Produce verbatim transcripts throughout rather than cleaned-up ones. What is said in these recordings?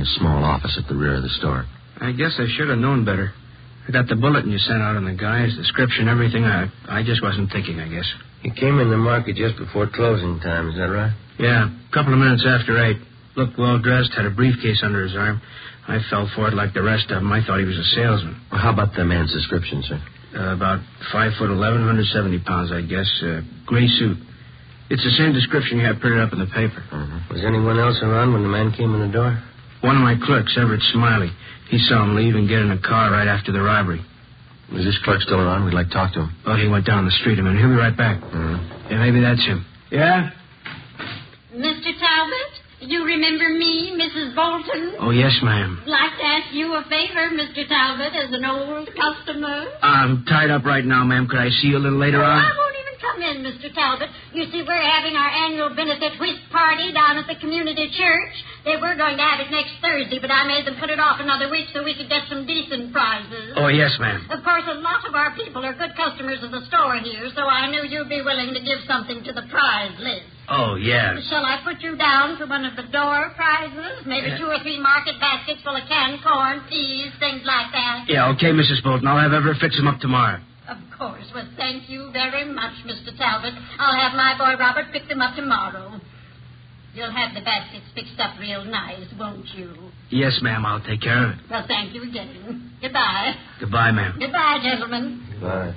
small office at the rear of the store. I guess I should have known better. I got the bulletin you sent out on the guys, description, everything. I I just wasn't thinking, I guess. He came in the market just before closing time, is that right? Yeah, a couple of minutes after eight. Looked well-dressed, had a briefcase under his arm. I fell for it like the rest of them. I thought he was a salesman. Well, how about the man's description, sir? Uh, about five foot eleven, one hundred seventy pounds, I guess. Uh, gray suit. It's the same description you had printed up in the paper. Mm-hmm. Was anyone else around when the man came in the door? One of my clerks, Everett Smiley. He saw him leave and get in a car right after the robbery. Is this clerk still around? We'd like to talk to him. Oh, he went down the street a minute. He'll be right back. Mm-hmm. Yeah, maybe that's him. Yeah? Mister Talbot, you remember me, Missus Bolton? Oh, yes, ma'am. Like to ask you a favor, Mister Talbot, as an old customer. I'm tied up right now, ma'am. Could I see you a little later oh, on? I won't even come in, Mister Talbot. You see, we're having our annual benefit whist party down at the community church. They were going to have it next Thursday, but I made them put it off another week so we could get some decent prizes. Oh, yes, ma'am. Of course, a lot of our people are good customers of the store here, so I knew you'd be willing to give something to the prize list. Oh, yes. Shall I put you down for one of the door prizes? Maybe two or three market baskets full of canned corn, peas, things like that. Yeah, okay, Missus Bolton. I'll have Everett fix them up tomorrow. Of course. Well, thank you very much, Mister Talbot. I'll have my boy Robert pick them up tomorrow. You'll have the baskets fixed up real nice, won't you? Yes, ma'am. I'll take care of it. Well, thank you again. Goodbye. Goodbye, ma'am. Goodbye, gentlemen. Goodbye.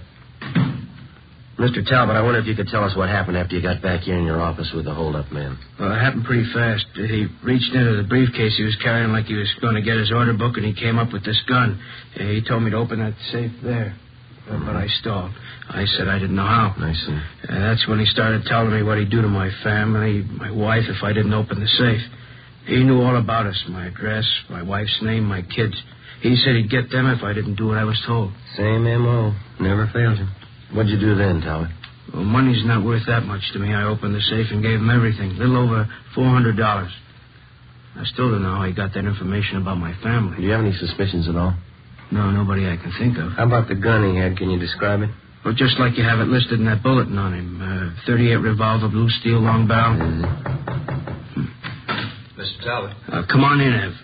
Mister Talbot, I wonder if you could tell us what happened after you got back here in your office with the hold-up man. Well, it happened pretty fast. He reached into the briefcase he was carrying like he was going to get his order book, and he came up with this gun. He told me to open that safe there. Uh, but I stalled. I said I didn't know how. I see. Uh, that's when he started telling me what he'd do to my family, my wife, if I didn't open the safe. He knew all about us, my address, my wife's name, my kids. He said he'd get them if I didn't do what I was told. Same M O Never failed him. What'd you do then, Talbot? Well, money's not worth that much to me. I opened the safe and gave him everything. A little over four hundred dollars. I still don't know how he got that information about my family. Do you have any suspicions at all? No, nobody I can think of. How about the gun he had? Can you describe it? Well, just like you have it listed in that bulletin on him. Uh, thirty-eight revolver, blue steel, long barrel. Mm-hmm. Mister Talbot. Uh, come on in, Ev.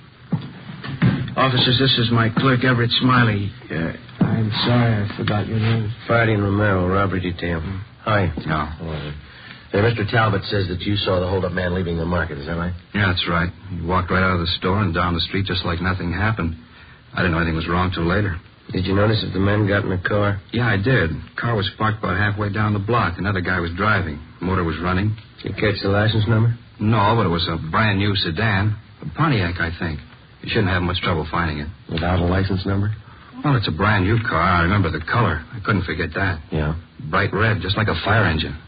Officers, this is my clerk, Everett Smiley. Uh, I'm sorry I forgot your name. Friday and Romero, robbery detail. Mm. Hi. No. Oh, uh, Mister Talbot says that you saw the hold-up man leaving the market. Is that right? Yeah, that's right. He walked right out of the store and down the street just like nothing happened. I didn't know anything was wrong till later. Did you notice if the men got in the car? Yeah, I did. The car was parked about halfway down the block. Another guy was driving. The motor was running. Did you catch the license number? No, but it was a brand new sedan. A Pontiac, I think. You shouldn't have much trouble finding it. Without a license number? Well, it's a brand new car. I remember the color. I couldn't forget that. Yeah. Bright red, just like a fire engine.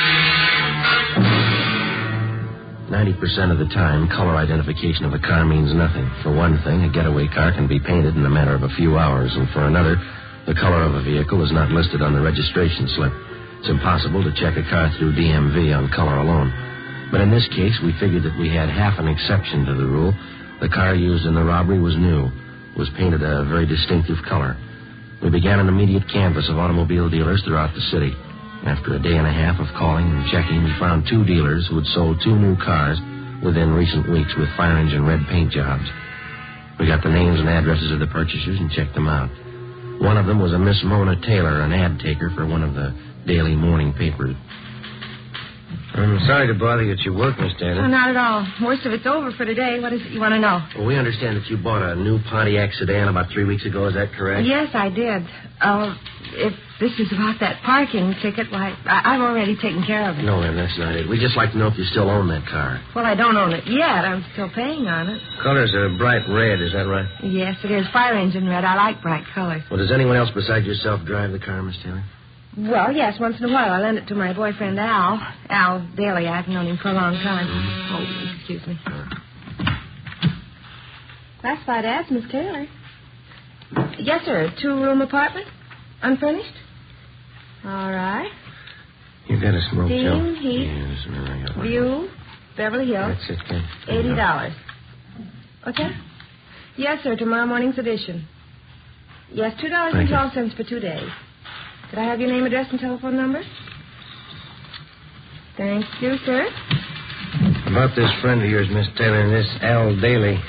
Ninety percent of the time, color identification of a car means nothing. For one thing, a getaway car can be painted in a matter of a few hours, and for another, the color of a vehicle is not listed on the registration slip. It's impossible to check a car through D M V on color alone. But in this case, we figured that we had half an exception to the rule. The car used in the robbery was new, was painted a very distinctive color. We began an immediate canvass of automobile dealers throughout the city. After a day and a half of calling and checking, we found two dealers who had sold two new cars within recent weeks with fire engine red paint jobs. We got the names and addresses of the purchasers and checked them out. One of them was a Miss Mona Taylor, an ad taker for one of the daily morning papers. I'm sorry to bother you at your work, Miss Taylor. Oh, not at all. Most of it's over for today. What is it you want to know? Well, we understand that you bought a new Pontiac sedan about three weeks ago. Is that correct? Yes, I did. Uh, if this is about that parking ticket, why, I- I've already taken care of it. No, ma'am, that's not it. We'd just like to know if you still own that car. Well, I don't own it yet. I'm still paying on it. Colors are bright red, is that right? Yes, it is. Fire engine red. I like bright colors. Well, does anyone else besides yourself drive the car, Miss Taylor? Well, yes, once in a while. I lend it to my boyfriend, Al. Al Daly. I've known him for a long time. Oh, excuse me. Classified ads, Miss Taylor. Yes, sir. Two-room apartment? Unfurnished? All right. You got a smoke, Steam, Joe? heat, Yes, no, I got one. View, Beverly Hills. That's it, then. Eighty dollars. What's that? Yes, sir. Tomorrow morning's edition. Yes, two dollars and twelve cents for two days. Could I have your name, address, and telephone number? Thank you, sir. About this friend of yours, Miss Taylor, and this Al Daly.